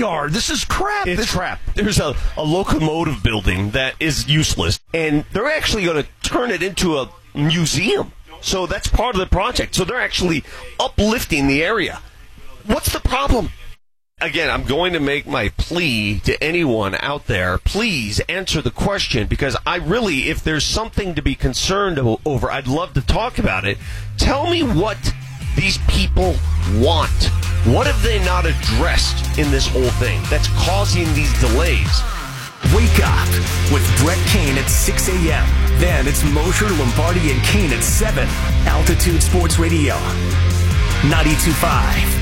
yard. This is crap. It's crap. There's a locomotive building that is useless, and they're actually going to turn it into a museum. So that's part of the project. So they're actually uplifting the area. What's the problem? Again, I'm going to make my plea to anyone out there. Please answer the question, because I really, if there's something to be concerned over, I'd love to talk about it. Tell me what these people want. What have they not addressed in this whole thing that's causing these delays? Wake up with Brett Kane at 6 a.m. Then it's Mosher, Lombardi, and Kane at 7. Altitude Sports Radio, 92.5.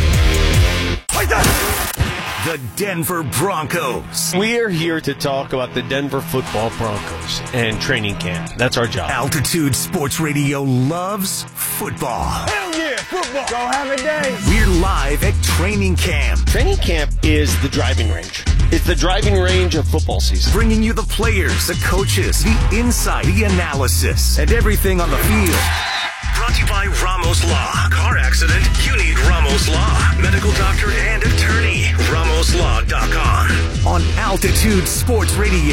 The Denver Broncos. We are here to talk about the Denver Football Broncos and training camp. That's our job. Altitude Sports Radio loves football. Hell yeah, football. Go have a day. We're live at training camp. Training camp is the driving range. It's the driving range of football season. Bringing you the players, the coaches, the insight, the analysis, and everything on the field. Brought to you by Ramos Law. Car accident? You need Ramos Law. Medical doctor and attorney. RamosLaw.com. On Altitude Sports Radio,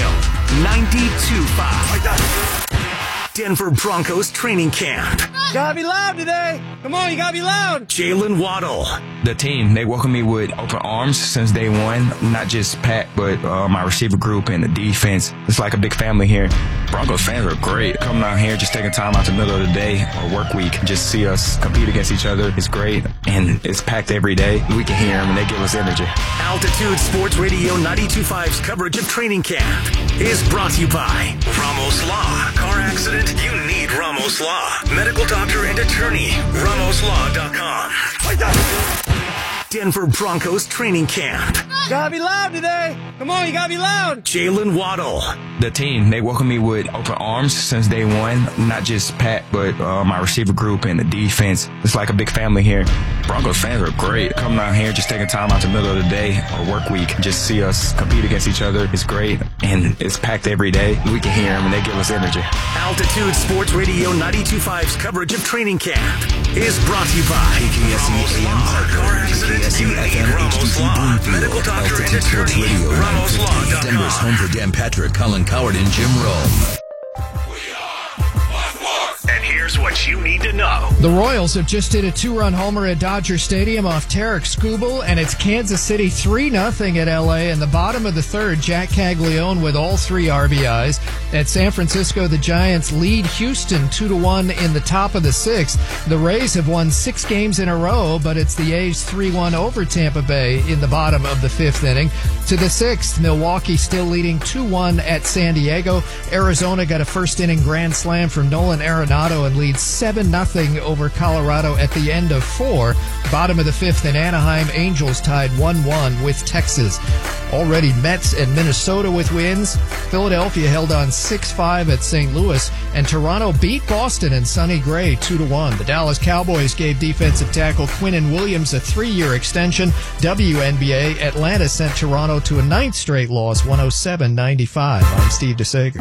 92.5. Denver Broncos training camp. Gotta be loud today. Come on, you gotta be loud. Jalen Waddle. The team, they welcome me with open arms since day one. Not just Pat, but my receiver group and the defense. It's like a big family here. Broncos fans are great. Coming out here, just taking time out the middle of the day or work week, just see us compete against each other. It's great, and it's packed every day. We can hear them, and they give us energy. Altitude Sports Radio 92.5's coverage of training camp is brought to you by Ramos Law. Car accident? You need Ramos Law. Medical doctor and attorney. RamosLaw.com. Denver Broncos training camp. Gotta be loud today. Come on, you gotta be loud. Jalen Waddle. The team, they welcome me with open arms since day one. Not just Pat, but my receiver group and the defense. It's like a big family here. Broncos fans are great. Coming out here, just taking time out the middle of the day or work week, just see us compete against each other. It's great, and it's packed every day. We can hear them, and they give us energy. Altitude Sports Radio 92.5's coverage of training camp is brought to you by KKSE AM Parker, KKSE FM HD3 Bloomfield, Medical doctor and Altitude Sports attorney, Radio 950, RamosLaw.com. Denver's home for Dan Patrick, Colin Coward, and Jim Rome. And here's what you need to know. The Royals have just hit a two-run homer at Dodger Stadium off Tarek Skubal, and it's Kansas City 3-0 at L.A. In the bottom of the third, Jack Caglione with all three RBIs. At San Francisco, the Giants lead Houston 2-1 in the top of the sixth. The Rays have won 6 games in a row, but it's the A's 3-1 over Tampa Bay in the bottom of the fifth inning. To the sixth, Milwaukee still leading 2-1 at San Diego. Arizona got a first-inning grand slam from Nolan Arenado and leads 7-0 over Colorado at the end of 4. Bottom of the fifth in Anaheim, Angels tied 1-1 with Texas. Already Mets and Minnesota with wins. Philadelphia held on 6-5 at St. Louis, and Toronto beat Boston in Sonny Gray 2-1. The Dallas Cowboys gave defensive tackle Quinnen Williams a 3-year extension. WNBA, Atlanta sent Toronto to a 9th straight loss, 107-95. I'm Steve DeSager.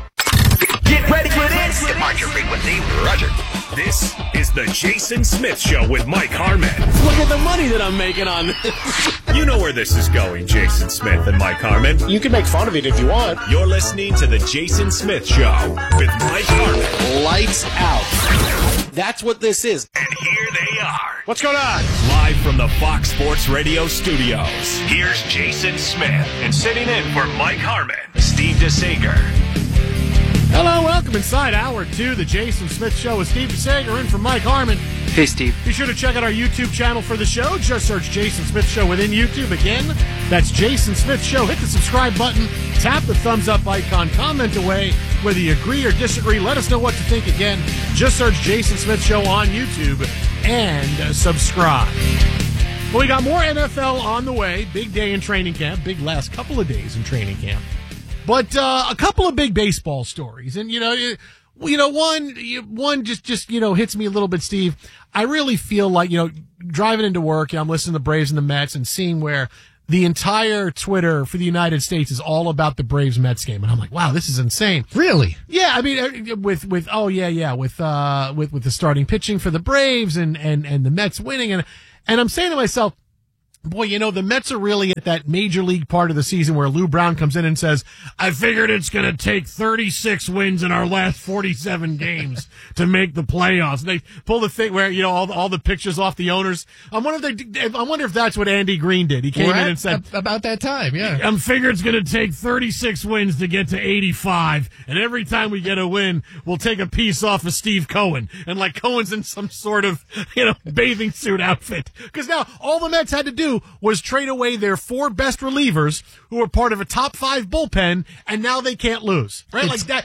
Get ready for this. Depart your frequency. Roger. This is the Jason Smith Show with Mike Harmon. Look at the money that I'm making on this. You know where this is going, Jason Smith and Mike Harmon. You can make fun of it if you want. You're listening to the Jason Smith Show with Mike Harmon. Lights out. That's what this is. And here they are. What's going on? Live from the Fox Sports Radio studios. Here's Jason Smith. And sitting in for Mike Harmon, Steve DeSager. Hello, welcome inside Hour 2, the Jason Smith Show with Steve DeSager in for Mike Harmon. Hey, Steve. Be sure to check out our YouTube channel for the show. Just search Jason Smith Show within YouTube. Again, that's Jason Smith Show. Hit the subscribe button, tap the thumbs up icon, comment away whether you agree or disagree. Let us know what you think. Again, just search Jason Smith Show on YouTube and subscribe. Well, we got more NFL on the way. Big day in training camp. Big last couple of days in training camp. But a couple of big baseball stories, and one just hits me a little bit, Steve. I really feel like driving into work, I'm listening to the Braves and the Mets, and seeing where the entire Twitter for the United States is all about the Braves Mets game, and I'm like, wow, this is insane. Really? Yeah, I mean, with the starting pitching for the Braves and the Mets winning, and I'm saying to myself, Boy, the Mets are really at that major league part of the season where Lou Brown comes in and says, I figured it's going to take 36 wins in our last 47 games to make the playoffs. And they pull the thing where, all the pictures off the owners. I wonder if that's what Andy Green did. He came in and said, about that time, yeah. I'm figuring it's going to take 36 wins to get to 85. And every time we get a win, we'll take a piece off of Steve Cohen. And like Cohen's in some sort of, bathing suit outfit. Because now all the Mets had to do was trade away their 4 best relievers who were part of a top 5 bullpen, and now they can't lose. Right?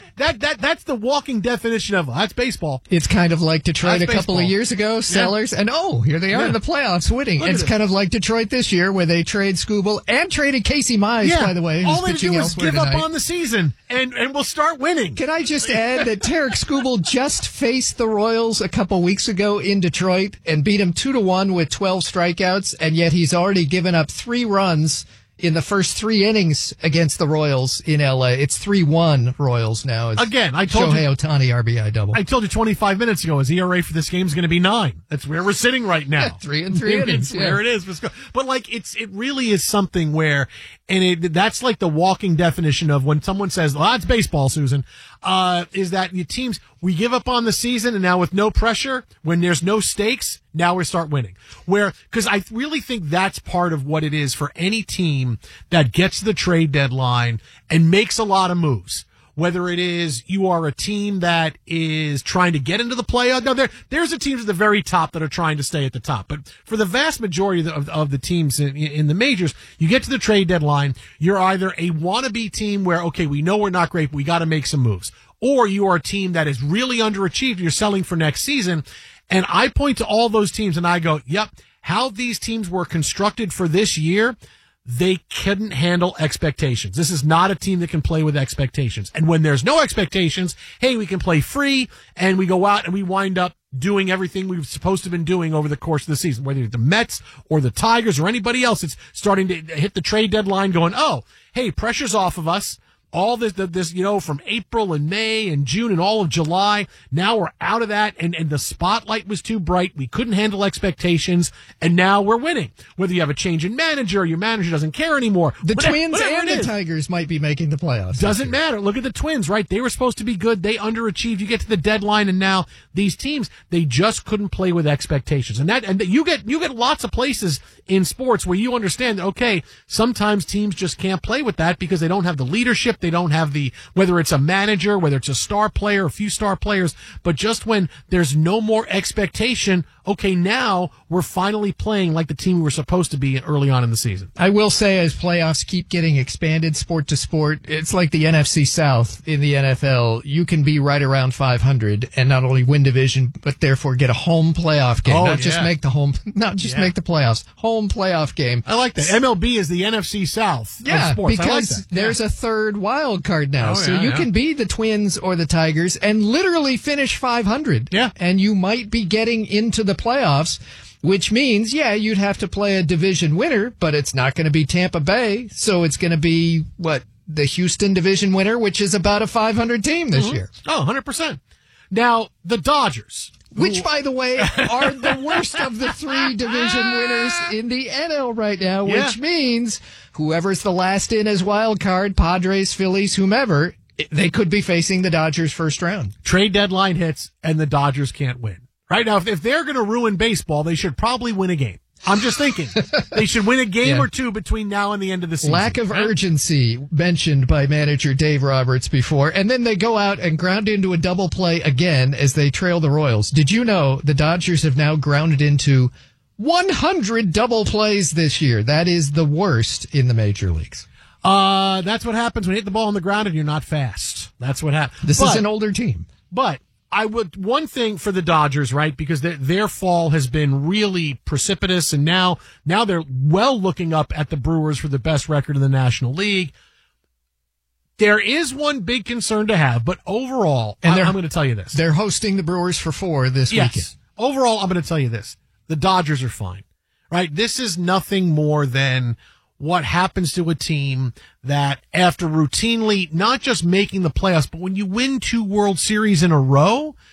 That's the walking definition of that's baseball. It's kind of like Detroit That's a couple baseball. of years ago, Sellers, and here they are in the playoffs winning. Look at It's this. kind of like Detroit this year where they trade Skubal and traded Casey Mize, by the way, who's all they pitching do is elsewhere give tonight. up on the season, and we'll start winning. Can I just add that Tarek Skubal just faced the Royals a couple weeks ago in Detroit and beat him 2-1 with 12 strikeouts, and yet he's already given up 3 runs in the first 3 innings against the Royals in L.A. It's 3-1 Royals now. It's Again, I told you. Shohei Ohtani RBI double. I told you 25 minutes ago his ERA for this game is going to be 9. That's where we're sitting right now. 3 and 3 innings. It's where it is. But it really is something where, that's like the walking definition of when someone says, well, that's baseball, Susan, is that the teams, we give up on the season and now with no pressure, when there's no stakes, now we start winning. Because I really think that's part of what it is for any team that gets to the trade deadline and makes a lot of moves. Whether it is you are a team that is trying to get into the playoff. Now, there's the teams at the very top that are trying to stay at the top. But for the vast majority of the teams in the majors, you get to the trade deadline, you're either a wannabe team where, okay, we know we're not great, but we got to make some moves. Or you are a team that is really underachieved, you're selling for next season. And I point to all those teams and I go, yep, how these teams were constructed for this year, they couldn't handle expectations. This is not a team that can play with expectations. And when there's no expectations, hey, we can play free, and we go out and we wind up doing everything we've supposed to have been doing over the course of the season, whether it's the Mets or the Tigers or anybody else that's starting to hit the trade deadline going, oh, hey, pressure's off of us. All this, from April and May and June and all of July. Now we're out of that, and the spotlight was too bright. We couldn't handle expectations, and now we're winning. Whether you have a change in manager or your manager doesn't care anymore. The Twins whatever and it the is. Tigers might be making the playoffs. Doesn't matter. Look at the Twins, right? They were supposed to be good. They underachieved. You get to the deadline, and now these teams, they just couldn't play with expectations. And you get lots of places in sports where you understand that, okay, sometimes teams just can't play with that because they don't have the leadership. They don't have whether it's a manager, whether it's a star player, a few star players, but just when there's no more expectation, okay, now we're finally playing like the team we were supposed to be early on in the season. I will say, as playoffs keep getting expanded sport to sport, it's like the NFC South in the NFL. You can be right around 500 and not only win division, but therefore get a home playoff game. Oh, not just make the playoffs. Home playoff game. I like that. MLB is the NFC South of sports. Because I like that. there's a third wild card now. Oh, so yeah, you yeah. can be the Twins or the Tigers and literally finish 500. Yeah. And you might be getting into the playoffs, which means, you'd have to play a division winner, but it's not going to be Tampa Bay. So it's going to be, the Houston division winner, which is about a 500 team this year. Oh, 100%. Now, the Dodgers. Which, by the way, are the worst of the 3 division winners in the NL right now, Yeah. which means whoever's the last in as wild card, Padres, Phillies, whomever, they could be facing the Dodgers first round. Trade deadline hits and the Dodgers can't win. Right now, if they're going to ruin baseball, they should probably win a game. I'm just thinking they should win a game or two between now and the end of the season. Lack of urgency mentioned by manager Dave Roberts before, and then they go out and ground into a double play again as they trail the Royals. Did you know the Dodgers have now grounded into 100 double plays this year? That is the worst in the major leagues. That's what happens when you hit the ball on the ground and you're not fast. That's what happens. This is an older team. But one thing for the Dodgers, right? Because their fall has been really precipitous, and now they're well looking up at the Brewers for the best record in the National League. There is one big concern to have, but overall, I'm going to tell you this. They're hosting the Brewers for 4 this weekend. Overall, I'm going to tell you this. The Dodgers are fine, right? This is nothing more than what happens to a team that after routinely not just making the playoffs, but when you win 2 World Series in a row,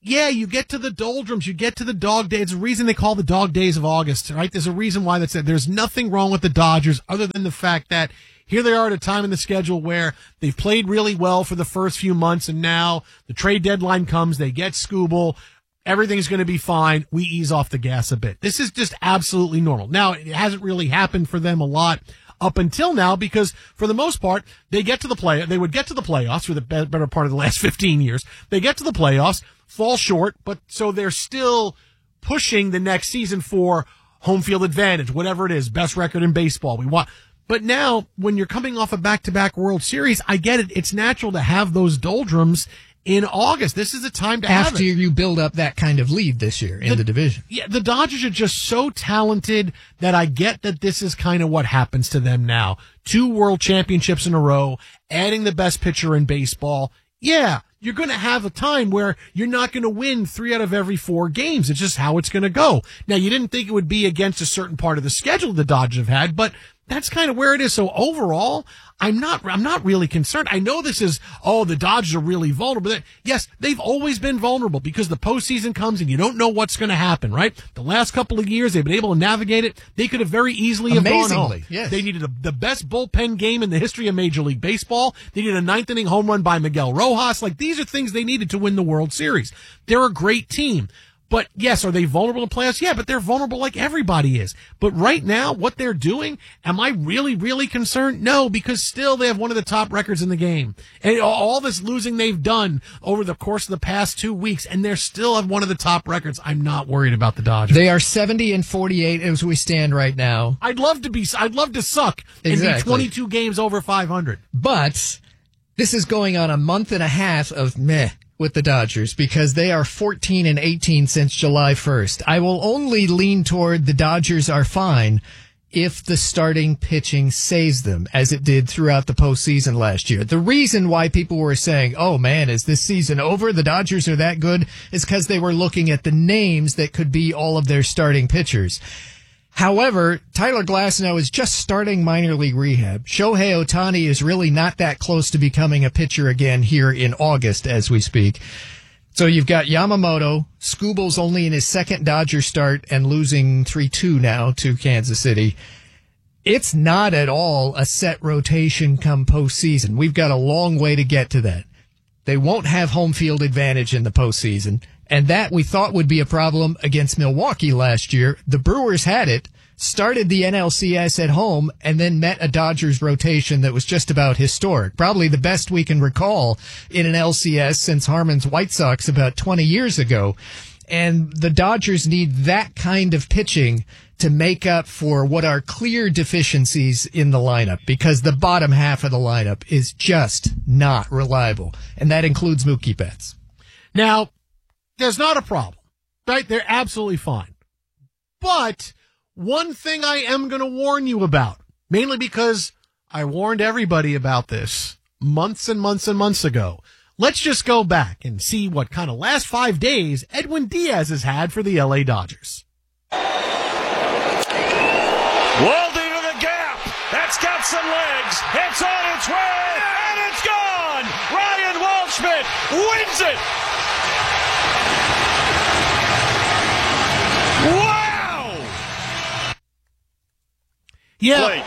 yeah, you get to the doldrums, you get to the dog days. It's a reason they call the dog days of August, right? There's a reason why that's it. There's nothing wrong with the Dodgers other than the fact that here they are at a time in the schedule where they've played really well for the first few months, and now the trade deadline comes, they get Skubal, everything's going to be fine, we ease off the gas a bit. This is just absolutely normal. Now, it hasn't really happened for them a lot up until now because, for the most part, they would get to the playoffs for the better part of the last 15 years. They get to the playoffs, fall short, but so they're still pushing the next season for home field advantage, whatever it is, best record in baseball. But now, when you're coming off a back-to-back World Series, I get it. It's natural to have those doldrums in August. This is a time to have it. After you build up that kind of lead this year in the division. Yeah, the Dodgers are just so talented that I get that this is kind of what happens to them now. 2 world championships in a row, adding the best pitcher in baseball. Yeah, you're going to have a time where you're not going to win 3 out of every 4 games. It's just how it's going to go. Now, you didn't think it would be against a certain part of the schedule the Dodgers have had, but that's kind of where it is. So overall, I'm not really concerned. I know this is, the Dodgers are really vulnerable. Yes, they've always been vulnerable because the postseason comes and you don't know what's going to happen, right? The last couple of years, they've been able to navigate it. They could have very easily have gone home. Yes. They needed the best bullpen game in the history of Major League Baseball. They needed a 9th inning home run by Miguel Rojas. These are things they needed to win the World Series. They're a great team. But yes, are they vulnerable in playoffs? Yeah, but they're vulnerable like everybody is. But right now, what they're doing, am I really, really concerned? No, because still they have one of the top records in the game. And all this losing they've done over the course of the past 2 weeks, and they're still have one of the top records. I'm not worried about the Dodgers. They are 70-48 as we stand right now. I'd love to suck and be 22 games over 500. But this is going on a month and a half of meh with the Dodgers because they are 14-18 since July 1st. I will only lean toward the Dodgers are fine if the starting pitching saves them, as it did throughout the postseason last year. The reason why people were saying, oh man, is this season over? The Dodgers are that good, is because they were looking at the names that could be all of their starting pitchers. However, Tyler Glasnow is just starting minor league rehab. Shohei Ohtani is really not that close to becoming a pitcher again here in August as we speak. So you've got Yamamoto. Skubal's only in his second Dodger start and losing 3-2 now to Kansas City. It's not at all a set rotation come postseason. We've got a long way to get to that. They won't have home field advantage in the postseason. And that we thought would be a problem against Milwaukee last year. The Brewers had it, started the NLCS at home, and then met a Dodgers rotation that was just about historic. Probably the best we can recall in an LCS since Harmon's White Sox about 20 years ago. And the Dodgers need that kind of pitching to make up for what are clear deficiencies in the lineup, because the bottom half of the lineup is just not reliable. And that includes Mookie Betts. Now, there's not a problem, right? They're absolutely fine. But one thing I am going to warn you about, mainly because I warned everybody about this months and months and months ago. Let's just go back and see what kind of last 5 days Edwin Diaz has had for the LA Dodgers. Waldy to the gap. That's got some legs. It's on its way, and it's gone. Ryan Waldschmidt wins it. Wow! Yeah. Plate.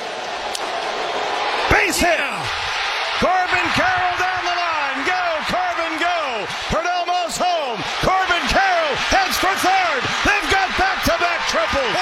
Base hit. Corbin Carroll down the line. Go, Corbin, go. Perdomo's home. Corbin Carroll heads for third. They've got back-to-back triples.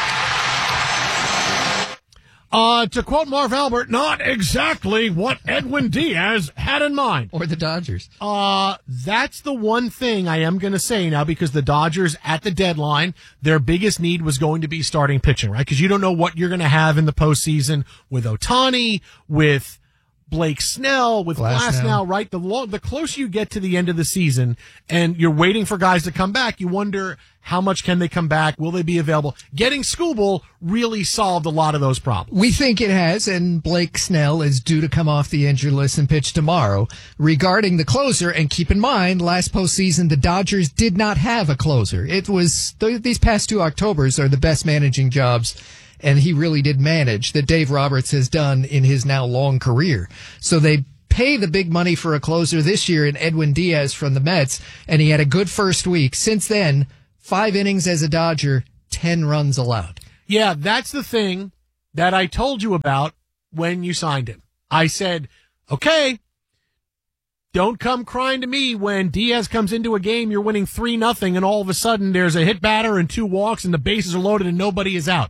To quote Marv Albert, not exactly what Edwin Diaz had in mind. Or the Dodgers. That's the one thing I am going to say now, because the Dodgers at the deadline, their biggest need was going to be starting pitching, right? Because you don't know what you're going to have in the postseason with Ohtani, with Blake Snell, with Glasnow, right? The closer you get to the end of the season and you're waiting for guys to come back, you wonder how much can they come back? Will they be available? Getting Skubal really solved a lot of those problems. We think it has, and Blake Snell is due to come off the injured list and pitch tomorrow. Regarding the closer, and keep in mind, last postseason, the Dodgers did not have a closer. It was, these past 2 Octobers are the best managing jobs, and he really did manage, that Dave Roberts has done in his now long career. So they pay the big money for a closer this year in Edwin Diaz from the Mets, and he had a good first week. Since then, 5 innings as a Dodger, 10 runs allowed. Yeah, that's the thing that I told you about when you signed him. I said, okay, don't come crying to me when Diaz comes into a game, you're winning 3-0, and all of a sudden there's a hit batter and 2 walks and the bases are loaded and nobody is out.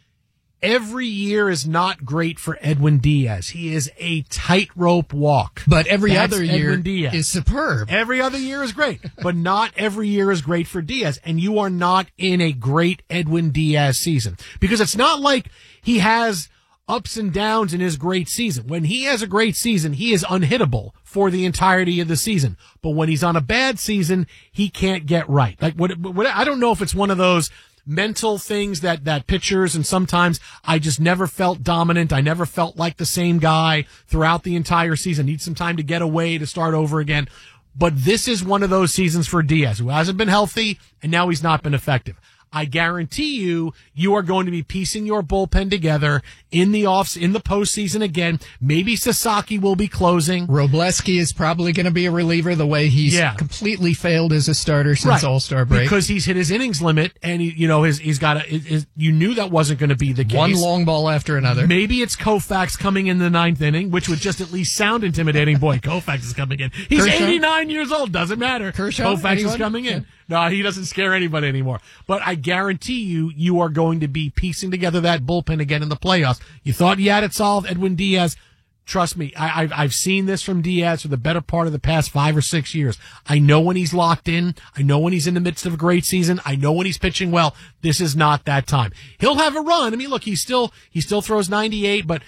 Every year is not great for Edwin Diaz. He is a tightrope walk. But every That's other year Edwin Diaz. is superb. Every other year is great, but not every year is great for Diaz. And you are not in a great Edwin Diaz season, because it's not like he has ups and downs in his great season. When he has a great season, he is unhittable for the entirety of the season. But when he's on a bad season, he can't get right. Like what I don't know if it's one of those mental things that pitchers, and sometimes I just never felt dominant. I never felt like the same guy throughout the entire season. Need some time to get away, to start over again. But this is one of those seasons for Diaz, who hasn't been healthy, and now he's not been effective. I guarantee you are going to be piecing your bullpen together in the postseason again. Maybe Sasaki will be closing. Robleski is probably going to be a reliever, the way he's completely failed as a starter since All-Star break. Because he's hit his innings limit, and he's got you knew that wasn't going to be the case. One long ball after another. Maybe it's Koufax coming in the 9th inning, which would just at least sound intimidating. Boy, Koufax is coming in. He's Kershaw? 89 years old. Doesn't matter. Kershaw? Koufax Anyone? is coming in. No, he doesn't scare anybody anymore. But I guarantee you are going to be piecing together that bullpen again in the playoffs. You thought you had it solved, Edwin Diaz. Trust me, I've seen this from Diaz for the better part of the past 5 or 6 years. I know when he's locked in. I know when he's in the midst of a great season. I know when he's pitching well. This is not that time. He'll have a run. I mean, look, he still throws 98, but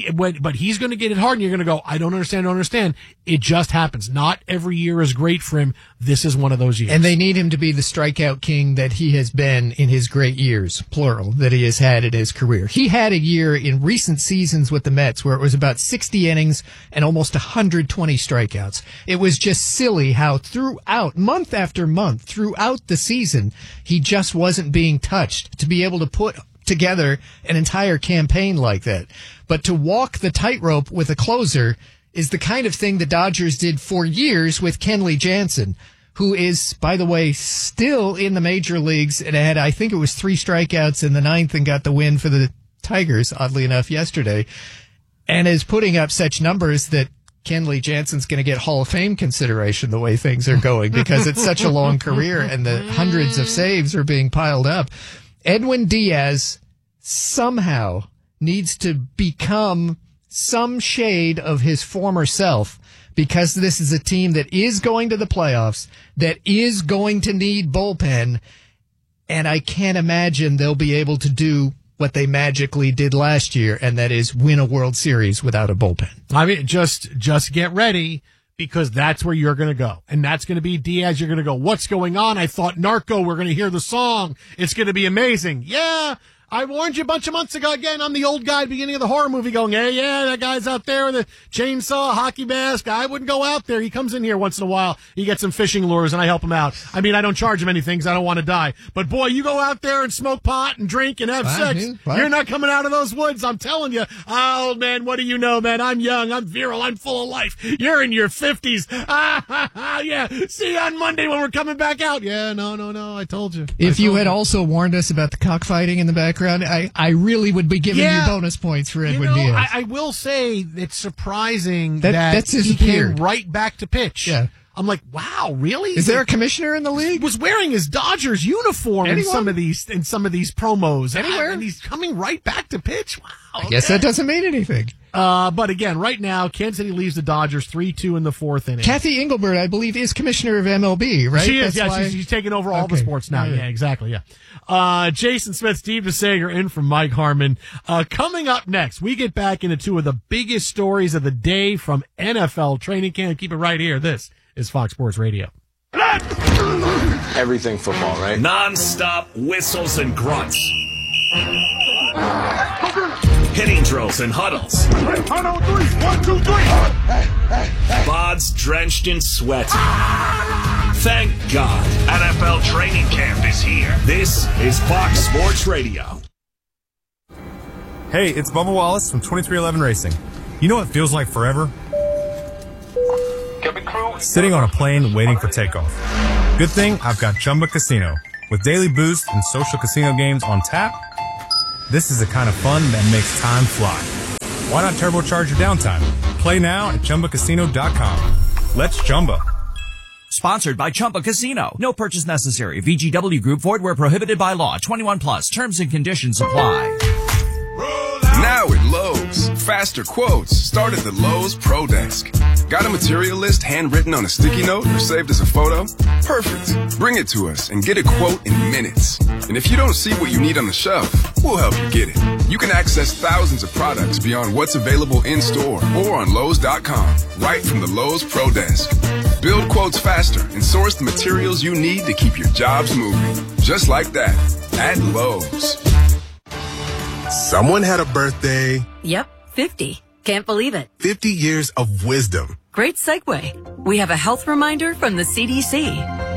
he's going to get it hard, and you're going to go, I don't understand. It just happens. Not every year is great for him. This is one of those years. And they need him to be the strikeout king that he has been in his great years, plural, that he has had in his career. He had a year in recent seasons with the Mets where it was about 60 innings and almost 120 strikeouts. It was just silly how throughout, month after month, throughout the season, he just wasn't being touched to be able to put together an entire campaign like that. But to walk the tightrope with a closer is the kind of thing the Dodgers did for years with Kenley Jansen, who is, by the way, still in the major leagues and had, I think it was 3 strikeouts in the 9th and got the win for the Tigers, oddly enough, yesterday, and is putting up such numbers that Kenley Jansen's going to get Hall of Fame consideration the way things are going, because it's such a long career and the hundreds of saves are being piled up. Edwin Diaz somehow needs to become some shade of his former self, because this is a team that is going to the playoffs, that is going to need bullpen, and I can't imagine they'll be able to do what they magically did last year, and that is win a World Series without a bullpen. I mean, just get ready, because that's where you're going to go. And that's going to be Diaz. You're going to go, what's going on? I thought Narco, we're going to hear the song. It's going to be amazing. Yeah. I warned you a bunch of months ago. Again, I'm the old guy at the beginning of the horror movie going, hey, yeah, that guy's out there with a chainsaw, hockey mask. I wouldn't go out there. He comes in here once in a while. He gets some fishing lures, and I help him out. I mean, I don't charge him anything because I don't want to die. But, boy, you go out there and smoke pot and drink and have sex. You're not coming out of those woods. I'm telling you. Oh, man, what do you know, man? I'm young. I'm virile. I'm full of life. You're in your 50s. Yeah. See you on Monday when we're coming back out. Yeah, no. I told you. If you had also warned us about the cockfighting in the background, I really would be giving you bonus points for Edwin Diaz. I will say it's surprising that he came right back to pitch. Yeah. I'm like, wow, really? Is there a commissioner in the league? He was wearing his Dodgers uniform in some of these promos. Anywhere? And he's coming right back to pitch. Wow. I guess that doesn't mean anything. But again, right now, Kansas City leaves the Dodgers 3-2 in the 4th inning. Kathy Engelbert, I believe, is commissioner of MLB, right? She is, she's taking over all the sports now. Yeah, exactly, yeah. Jason Smith, Steve DeSager in from Mike Harmon. Coming up next, we get back into 2 of the biggest stories of the day from NFL training camp. Keep it right here. This is Fox Sports Radio. Everything football, right? Non-stop whistles and grunts. Hitting drills and huddles. 1, 2, 3. Bods drenched in sweat. Thank God. NFL training camp is here. This is Fox Sports Radio. Hey, it's Bubba Wallace from 2311 Racing. You know what feels like forever? sitting on a plane waiting for takeoff. Good thing I've got Chumba Casino. With daily boosts and social casino games on tap, this is the kind of fun that makes time fly. Why not turbocharge your downtime? Play now at ChumbaCasino.com. Let's Chumba. Sponsored by Chumba Casino. No purchase necessary. VGW Group. Void where prohibited by law. 21 plus. Terms and conditions apply. Now at Lowe's, faster quotes start at the Lowe's Pro Desk. Got a material list handwritten on a sticky note or saved as a photo? Perfect. Bring it to us and get a quote in minutes. And if you don't see what you need on the shelf, we'll help you get it. You can access thousands of products beyond what's available in store or on Lowe's.com, right from the Lowe's Pro Desk. Build quotes faster and source the materials you need to keep your jobs moving. Just like that, at Lowe's. Someone had a birthday. Yep, 50. Can't believe it. 50 years of wisdom. Great segue. We have a health reminder from the CDC.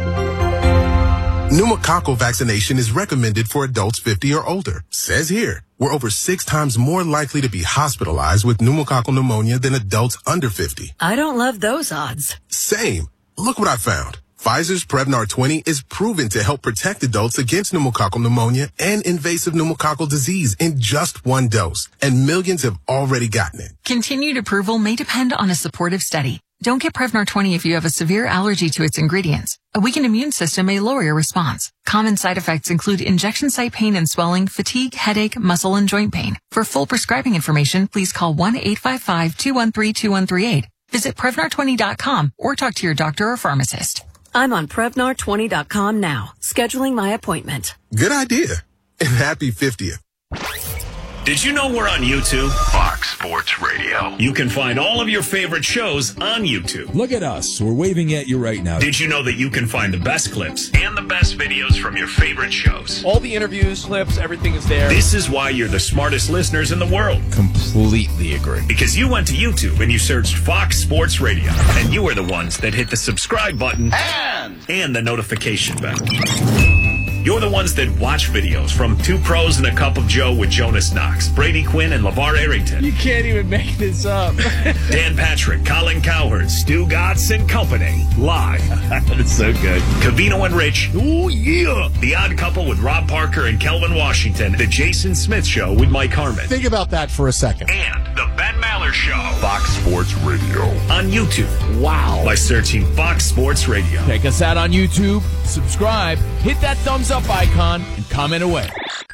Pneumococcal vaccination is recommended for adults 50 or older. Says here, we're over 6 times more likely to be hospitalized with pneumococcal pneumonia than adults under 50. I don't love those odds. Same. Look what I found. Pfizer's Prevnar 20 is proven to help protect adults against pneumococcal pneumonia and invasive pneumococcal disease in just 1 dose. And millions have already gotten it. Continued approval may depend on a supportive study. Don't get Prevnar 20 if you have a severe allergy to its ingredients. A weakened immune system may lower your response. Common side effects include injection site pain and swelling, fatigue, headache, muscle, and joint pain. For full prescribing information, please call 1-855-213-2138. Visit Prevnar20.com or talk to your doctor or pharmacist. I'm on Prevnar20.com now, scheduling my appointment. Good idea. And happy 50th. Did you know we're on YouTube? Fox Sports Radio. You can find all of your favorite shows on YouTube. Look at us. We're waving at you right now. Did you know that you can find the best clips and the best videos from your favorite shows? All the interviews, clips, everything is there. This is why you're the smartest listeners in the world. Completely agree. Because you went to YouTube and you searched Fox Sports Radio. And you are the ones that hit the subscribe button and the notification bell. You're the ones that watch videos from Two Pros and a Cup of Joe with Jonas Knox, Brady Quinn, and LeVar Arrington. You can't even make this up. Dan Patrick, Colin Cowherd, Stu Gatz and Company. Live. That's so good. Cavino and Rich. Oh, yeah. The Odd Couple with Rob Parker and Kelvin Washington. The Jason Smith Show with Mike Harmon. Think about that for a second. And the Ben Maller Show. Fox Sports Radio. On YouTube. Wow. By searching Fox Sports Radio. Check us out on YouTube. Subscribe. Hit that thumbs up icon and comment away.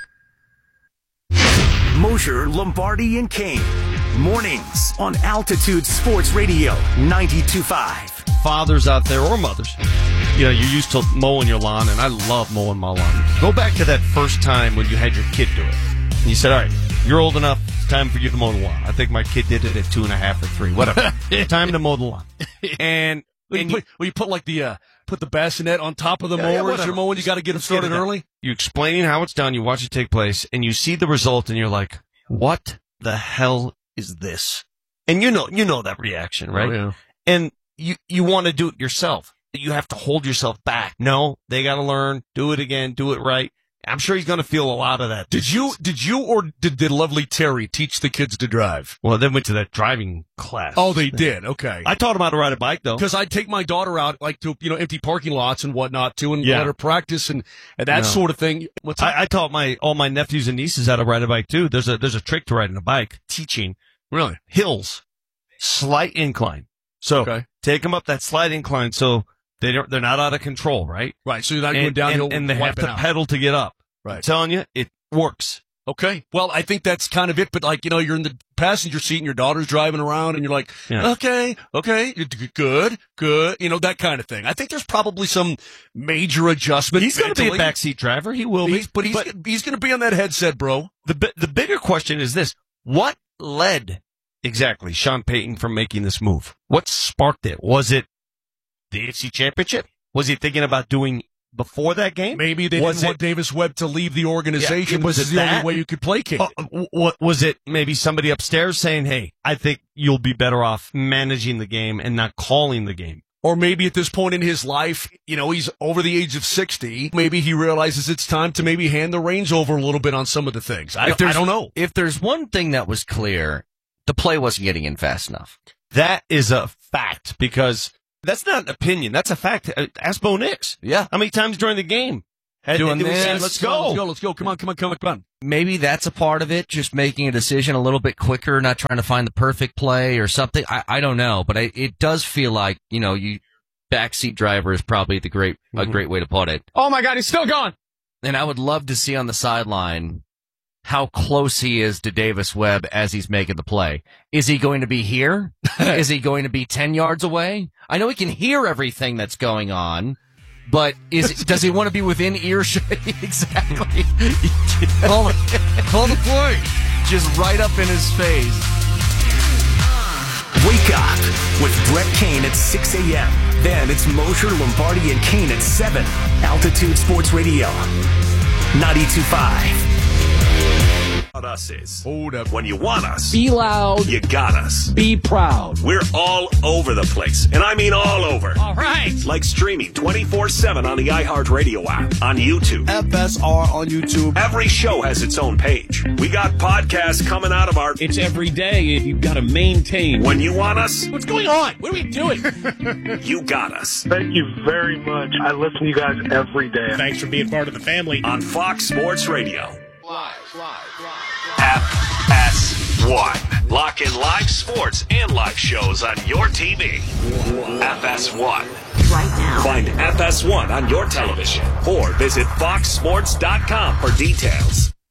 Mosher, Lombardi, and Kane. Mornings on Altitude Sports Radio 92.5. Fathers out there or mothers, you know, you're used to mowing your lawn, and I love mowing my lawn. Go back to that first time when you had your kid do it. And you said, all right, you're old enough, it's time for you to mow the lawn. I think my kid did it at 2.5 or 3, whatever. Time to mow the lawn. And you put like the put the bassinet on top of the mower as you're mowing. You got to get them started early. You're explaining how it's done. You watch it take place, and you see the result, and you're like, "What the hell is this?" And you know that reaction, right? Oh, yeah. And you want to do it yourself. You have to hold yourself back. No, they got to learn. Do it again. Do it right. I'm sure he's going to feel a lot of that. Did you or did the lovely Terry teach the kids to drive? Well, they went to that driving class. Oh, they did. Okay. I taught them how to ride a bike, though. Because I'd take my daughter out, like, to, empty parking lots and whatnot, too, and let her practice and that sort of thing. I taught all my nephews and nieces how to ride a bike, too. There's a trick to riding a bike. Teaching. Really? Hills. Slight incline. So, take them up that slight incline so they're not out of control, right? Right. So you're not going downhill and they have to pedal to get up. Right. I'm telling you, it works. Okay. Well, I think that's kind of it. But you're in the passenger seat and your daughter's driving around and you're like, okay, good. That kind of thing. I think there's probably some major adjustment. He's going to be a backseat driver. He will be. But he's going to be on that headset, bro. The bigger question is this. What led exactly Sean Payton from making this move? What sparked it? Was it the AFC Championship? Was he thinking about doing before that game? Maybe they didn't want Davis Webb to leave the organization. Was this is the only way you could placate it. Was it maybe somebody upstairs saying, hey, I think you'll be better off managing the game and not calling the game? Or maybe at this point in his life, he's over the age of 60. Maybe he realizes it's time to maybe hand the reins over a little bit on some of the things. I don't know. If there's one thing that was clear, the play wasn't getting in fast enough. That is a fact because That's not an opinion. That's a fact. Ask Bo Nix. Yeah. How many times during the game? Doing this. Let's go. Come on. Maybe that's a part of it, just making a decision a little bit quicker, not trying to find the perfect play or something. I don't know, but it does feel like, backseat driver is probably a great way to put it. Oh my God, he's still gone. And I would love to see on the sideline how close he is to Davis Webb as he's making the play. Is he going to be here? Is he going to be 10 yards away? I know he can hear everything that's going on. But does he want to be within earshot? Exactly. Call the play. Just right up in his face. Wake up with Brett Kane at 6 a.m. Then it's Mosher, Lombardi, and Kane at 7. Altitude Sports Radio, 92.5. What us is. Hold up. When you want us, Be loud. you got us. Be proud. We're all over the place, and I mean all over. All right. Like streaming 24/7 on the iHeartRadio app, on YouTube. FSR on YouTube. Every show has its own page. We got podcasts coming out of our... It's every day, and you've got to maintain. When you want us... What's going on? What are we doing? You got us. Thank you very much. I listen to you guys every day. Thanks for being part of the family. On Fox Sports Radio. Live. FS1. Lock in live sports and live shows on your TV. FS1. Right now. Find FS1 on your television or visit foxsports.com for details.